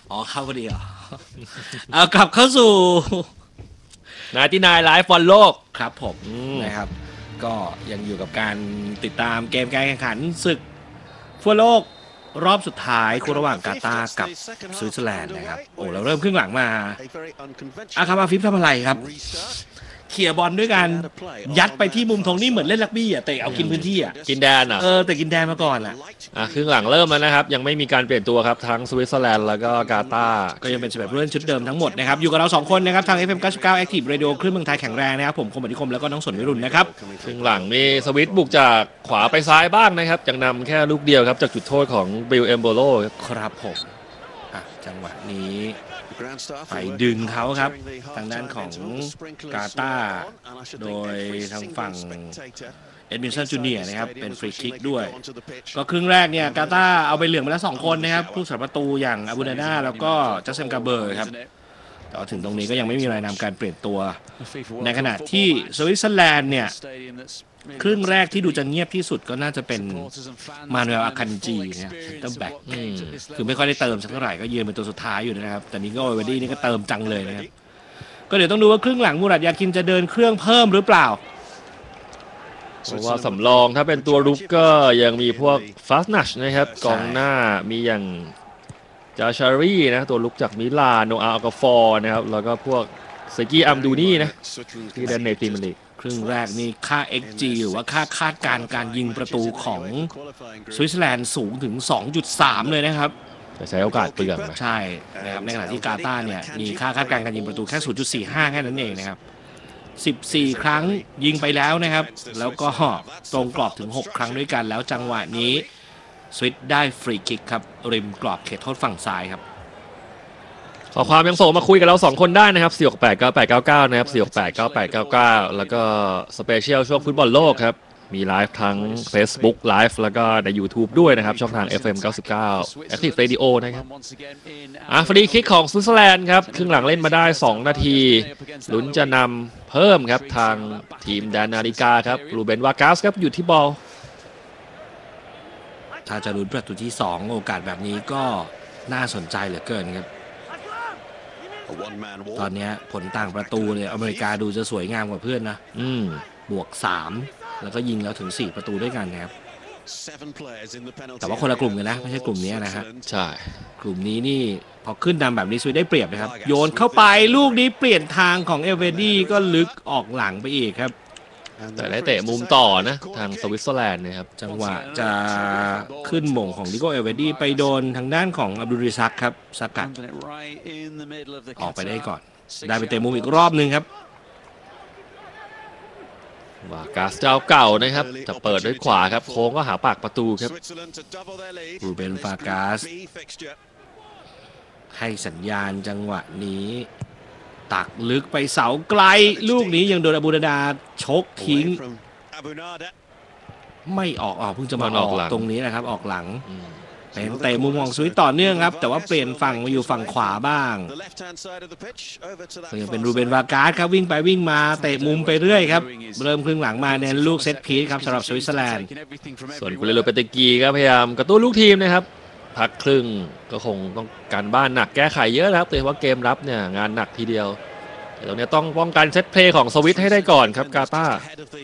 อ๋อเข้าพอดีเหรอ เอากลับเข้าสู่ 99 ไลฟ์บอลโลกครับผมนะครับก็ยังอยู่กับการติดตามเกมการแข่งขันศึกฟุตบอลโลกรอบสุดท้ายคู่ระหว่างกาตาร์กับสวิตเซอร์แลนด์นะครับโอ้เราเริ่มครึ่งหลังมาอาคามาฟิฟทำอะไรครับเขี่ยบอลด้วยการยัดไปที่มุมธงนี่เหมือนเล่นรักบี้อ่ะเตะเอากินพื้นที่อ่ะกินแดนอ่ะแต่กินแดนมาก่อนอ่ะครึ่งหลังเริ่มแล้วนะครับยังไม่มีการเปลี่ยนตัวครับทั้งสวิตเซอร์แลนด์แล้วก็กาตาร์ก็ยังเป็น11ผู้เล่นชุดเดิมทั้งหมดนะครับอยู่กับเรา2คนนะครับทาง FM 99 Active Radio คลื่นเมืองไทยแข็งแรงนะครับผมคมอธิคมแล้วก็น้องสนวิรุณนะครับครึ่งหลังนี่สวิตบุกจากขวาไปซ้ายบ้างนะครับยังนำแค่ลูกเดียวครับจากจุดโทษของบิลเอมโบโลครับผมจังหวะนี้ไปดึงเขาครับทางด้านของกาตาร์โดยทางฝั่งเอ็ดมินสันจูเนียร์นะครับเป็นฟรีคิกด้วยก็ครึ่งแรกเนี่ยกาตาร์เอาไปเหลืองมาแล้ว2คนนะครับผู้สาประตูอย่างอาบูนาน่าแล้วก็จัสเซมกาเบอร์ครับแต่ถึงตรงนี้ก็ยังไม่มีรายนามการเปลี่ยนตัวในขณะที่สวิตเซอร์แลนด์เนี่ยครึ่งแรกที่ดูจะเงียบที่สุดก็น่าจะเป็นมานูเอลอาคันจีเนี่ยเซนเตอร์แบ็กคือไม่ค่อยได้เติมสักเท่าไหร่ก็ยืนเป็นตัวสุดท้ายอยู่นะครับแต่นี้ก็โอเวอร์ดี้นี่ก็เติมจังเลยนะครับก็เดี๋ยวต้องดูว่าครึ่งหลังมูรัดยาคินจะเดินเครื่องเพิ่มหรือเปล่าเพราะว่าสำรองถ้าเป็นตัวรุกก็ยังมีพวกฟาสนัชนะครับกองหน้ามีอย่างจาชารีนะตัวลุกจากมิลานโนอาอัลกาฟอร์นะครับแล้วก็พวกเซกิอัมดูนี่นะที่เล่นในพรีเมียร์ลีกครึ่งแรกนี่ค่า XG หรือว่าค่าคาดการณ์การยิงประตูของสวิตเซอร์แลนด์สูงถึง 2.3 เลยนะครับจะใช้โอกาสเปลืองใช่นะครับในขณะที่กาตาร์เนี่ยมีค่าคาดการณ์การยิงประตูแค่ 0.45 แค่นั้นเองนะครับ14 ครั้งยิงไปแล้วนะครับแล้วก็ตรงกรอบถึง6ครั้งด้วยกันแล้วจังหวะนี้สวิตได้ฟรีคิกครับริมกรอบเขตโทษฝั่งซ้ายครับขอความยังส่งมาคุยกับเรา2คนได้นะครับ4689899นะครับ4689899แล้วก็สเปเชียลช่วงฟุตบอลโลกครับมีไลฟ์ทั้ง Facebook ไลฟ์แล้วก็ใน YouTube ด้วยนะครับช่องทาง FM 99 Active Radio นะครับฟรีคิกของสวิตเซอร์แลนด์ครับครึ่งหลังเล่นมาได้2นาทีลุ้นจะนำเพิ่มครับทางทีมแดนนาฬิกาครับรูเบนวากัสครับอยู่ที่บอลถ้าจะลุ้นประตูที่2โอกาสแบบนี้ก็น่าสนใจเหลือเกินครับตอนนี้ผลต่างประตูเนี่ยอเมริกาดูจะสวยงามกว่าเพื่อนนะบวก3แล้วก็ยิงแล้วถึง4ประตูด้วยกันนะครับแต่ว่าคนละกลุ่มกันนะไม่ใช่กลุ่มนี้นะฮะใช่กลุ่มนี้นี่พอขึ้นนำแบบนี้สวิตได้เปรียบนะครับโยนเข้าไปลูกนี้เปลี่ยนทางของเอเวอร์ดี้ก็ลึกออกหลังไปอีกครับแต่ได้เตะมุมต่อนะทางสวิตเซอร์แลนด์นะครับจังหวะจะขึ้นหม่งของดิโก้เอเวอร์ดี้ไปโดนทางด้านของอับดุลริซักครับสกัดออกไปได้ก่อนได้ไปเตะมุมอีกรอบนึงครับวากาสเจ้าเก่านะครับจะเปิดด้วยขวาครับโค้งก็หาปากประตูครับรูเบนฟากาสให้สัญญาณจังหวะนี้ตักลึกไปเสาไกลลูกนี้ยังโดนอาบูนาดาชกทิ้งไม่ออกเพิ่งจะมาออกตรงนี้นะครับออกหลังเป็นเตะมุมของสวิตต่อเนื่องครับแต่ว่าเปลี่ยนฝั่งมาอยู่ฝั่งขวาบ้างยังเป็นรูเบนวากาสครับวิ่งไปวิ่งมาเตะมุมไปเรื่อยครับเริ่มครึ่งหลังมาเน้นลูกเซตพีซครับสำหรับสวิตเซอร์แลนด์ส่วนกุเลโรเปเตกีก็พยายามกระตุ้นลูกทีมนะครับพักครึ่งก็คงต้องการบ้านหนักแก้ไขเยอะครับโดยเฉพาะเกมรับเนี่ยงานหนักทีเดียวแต่ตรงนี้ต้องป้องกันเซตเพลย์ของสวิตให้ได้ก่อนครับกาตาร์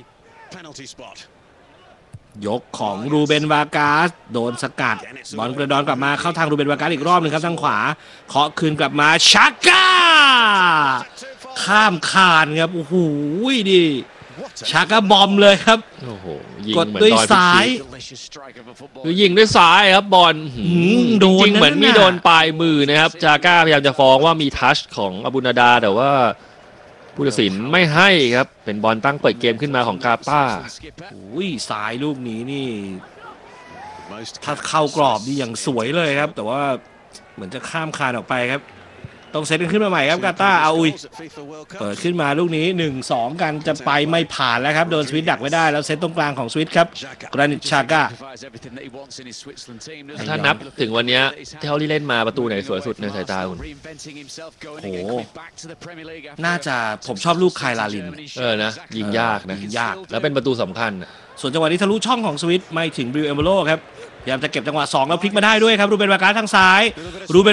ยกของรูเบนวากาสโดนสกัดบอลกระดอนกลับมาเข้าทางรูเบนวากาสอีกรอบหนึ่งครับทางขวาเคาะคืนกลับมาชักก้าข้ามคานครับโอ้โหดิชักก้าบอมเลยครับกดด้วยซ้ายคือยิงด้วยซ้ายครับบอลจริงเหมือนมีโดนปลายมือนะครับจาก้าพยายามจะฟ้องว่ามีทัชของอาบูนาดาแต่ว่าผู้ตัดสินไม่ให้ครับเป็นบอลตั้งเปิดเกมขึ้นมาของกาตาร์ซ้ายลูกนี้นี่ถ้าเข้ากรอบนี่อย่างสวยเลยครับแต่ว่าเหมือนจะข้ามคานออกไปครับต้องเซตกันขึ้นมาใหม่ครับกาตาร์เปิดขึ้นมาลูกนี้ 1-2 กันจะไปไม่ผ่านแล้วครับโดนสวิตดักไว้ได้แล้วเซตตรงกลางของสวิตครับกรานิตชาก้าถ้านับถึงวันนี้เท่าที่เล่นมาประตูไหนสวยสุดในสายตาคุณโอ้น่าจะผมชอบลูกไคลาลินนะยิงยากนะยิงยากแล้วเป็นประตูสำคัญส่วนจังหวะนี้ทะลุช่องของสวิตไม่ถึงบิลเอมโบโลครับพยายามจะเก็บจังหวะ2แล้วพลิกมาได้ด้วยครับรูเบนวากาสทางซ้ายรูเบน